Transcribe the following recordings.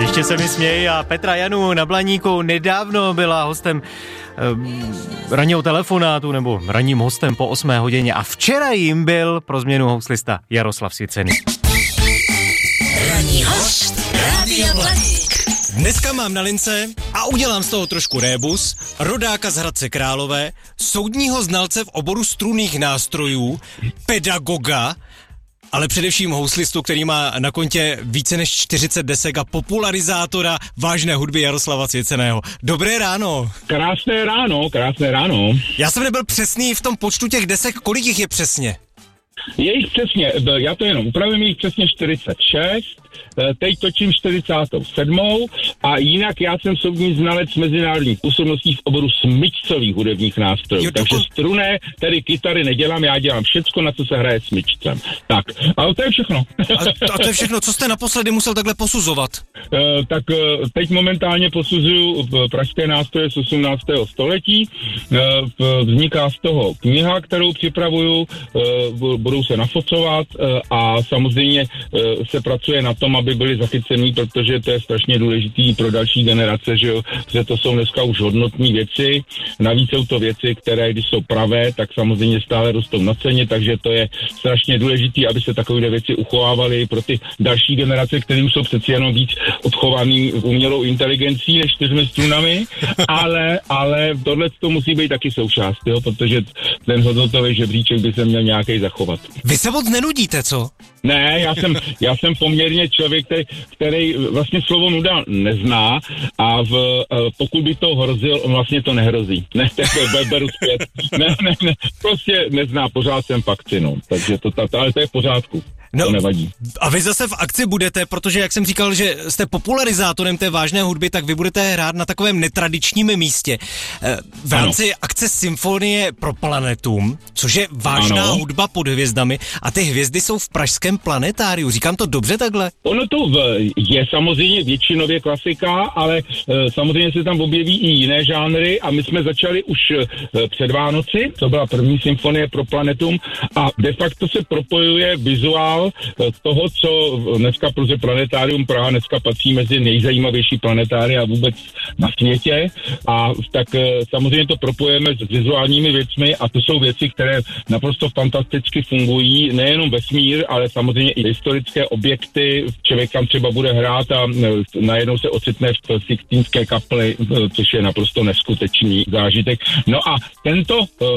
Ještě se mi smějí a Petra Janu na Blaníku nedávno byla hostem ranního telefonátu nebo ranním hostem po 8 hodině a včera jim byl pro změnu houslista Jaroslav Svěcený. Ranní host Rádia Blaník. Dneska mám na lince a udělám z toho trošku rébus rodáka z Hradce Králové, soudního znalce v oboru strunných nástrojů, pedagoga, ale především houslistu, který má na kontě více než 40 desek a popularizátora vážné hudby Jaroslava Svěceného. Dobré ráno. Krásné ráno. Já jsem nebyl přesný v tom počtu těch desek, kolik jich je přesně? Je jich přesně, já to jenom upravím, je jich přesně 46, teď točím 47. a jinak já jsem soudní znalec mezinárodních působností v oboru smyčcových hudebních nástrojů. Takže struné, tedy kytary nedělám, já dělám všecko, na co se hraje smyčcem. Tak, ale to je všechno. A to je všechno, co jste naposledy musel takhle posuzovat? Tak teď momentálně posuzuju pražské nástroje z 18. století, vzniká z toho kniha, kterou připravuju, budou se nafocovat a samozřejmě se pracuje na tom, aby byli zachycený, protože to je strašně důležitý pro další generace, že to jsou dneska už hodnotné věci. Navíc jsou to věci, které, když jsou pravé, tak samozřejmě stále rostou na ceně, takže to je strašně důležitý, aby se takové věci uchovávaly pro ty další generace, které už jsou přeci jenom víc odchovaný umělou inteligencí než 4 strunami, ale tohle to musí být taky součást, jo, protože ten hodnotový žebříček by se měl nějaký zachovat. Vy se moc nenudíte, co? Ne, já jsem poměrně člověk, který vlastně slovo nuda nezná a pokud by to hrozil, on vlastně to nehrozí. Ne, beru zpět. Ne, prostě nezná, pořád jsem v akci, no. Takže ale to je v pořádku. No, to nevadí. A vy zase v akci budete, protože jak jsem říkal, že jste popularizátorem té vážné hudby, tak vy budete hrát na takovém netradičním místě. V rámci akce Symfonie pro Planetum, což je vážná hudba pod hvězdami a ty hvězdy jsou v pražském planetáriu. Říkám to dobře takhle? Ono to je samozřejmě většinově klasika, ale samozřejmě se tam objeví i jiné žánry a my jsme začali už před Vánoci, to byla první Symfonie pro Planetum a de facto se propojuje vizuál toho, co dneska protože Planetárium Praha dneska patří mezi nejzajímavější planetária vůbec na světě a tak samozřejmě to propojeme s vizuálními věcmi a to jsou věci, které naprosto fantasticky fungují, nejenom vesmír, ale samozřejmě i historické objekty. Člověk tam třeba bude hrát a najednou se ocitne v Sixtínské kapli, což je naprosto neskutečný zážitek. No a tento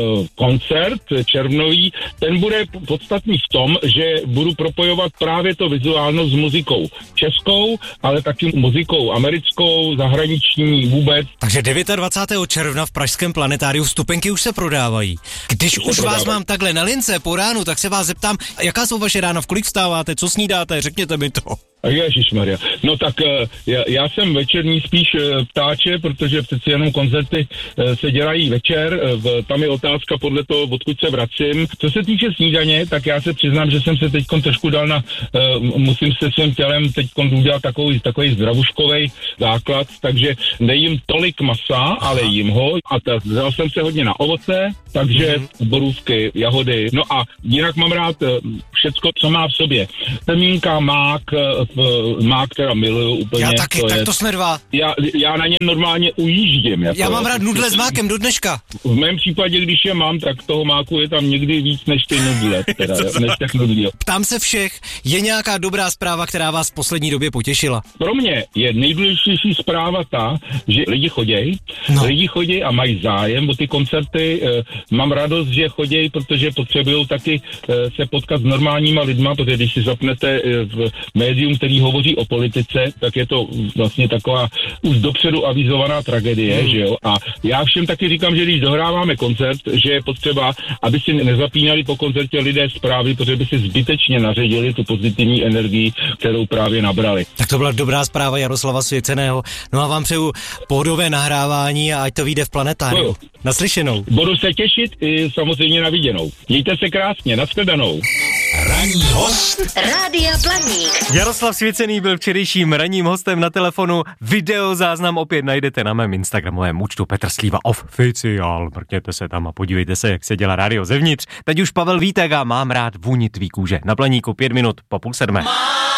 koncert červnový, ten bude podstatný v tom, že budu propojovat právě to vizuálno s muzikou českou, ale taky muzikou americkou, zahraniční vůbec. Takže 29. června v pražském planetáriu vstupenky už se prodávají. Když už vás mám takhle na lince po ránu, tak se vás zeptám, jaká jsou vaše rána, v kolik vstáváte, co snídáte, řekněte mi to. Ježišmarja. No tak já jsem večerní spíš ptáče, protože přeci jenom koncerty se dělají večer. Tam je otázka podle toho, odkud se vracím. Co se týče snídaně, tak já se přiznám, že jsem se teďkon trošku dal musím se svým tělem teďkon udělat takový zdravuškovej základ, takže nejím tolik masa, ale jím ho a dal jsem se hodně na ovoce, takže borůvky, jahody. No a jinak mám rád všecko, co má v sobě. Semínka, mák teda miluju úplně. Já taky, tak to jsme dva. Já na něm normálně ujíždím. Já mám rád nudle s mákem do dneška. V mém případě, když je mám, tak toho máku je tam někdy víc než ty nudle. Než těch nudlí. Ptám se všech, je nějaká dobrá zpráva, která vás v poslední době potěšila? Pro mě je nejdůležitější zpráva ta, že lidi chodí a mají zájem o ty koncerty. Mám radost, že chodí, protože potřebují taky se potkat s normálníma lidma, protože když si zapnete v médium, který hovoří o politice, tak je to vlastně taková už dopředu avizovaná tragédie, že jo? A já všem taky říkám, že když dohráváme koncert, že je potřeba, aby si nezapínali po koncertě lidé zprávy, protože by si zbytečně naředili tu pozitivní energii, kterou právě nabrali. Tak to byla dobrá zpráva Jaroslava Svěceného. No a vám přeju pohodové nahrávání a ať to vyjde v planetáriu. Naslyšenou. Budu se těšit i samozřejmě na viděnou. Mějte se krásně, nashledanou. Ranní host Rádia Blaník. Jaroslav Svěcený byl včerejším ranním hostem na telefonu. Videozáznam opět najdete na mém instagramovém účtu Petr Slíva Official. Mrkněte se tam a podívejte se, jak se dělá rádio zevnitř. Teď už Pavel Vítek a Mám rád vůni tvý kůže. Na Blaníku 5 minut po 6:30.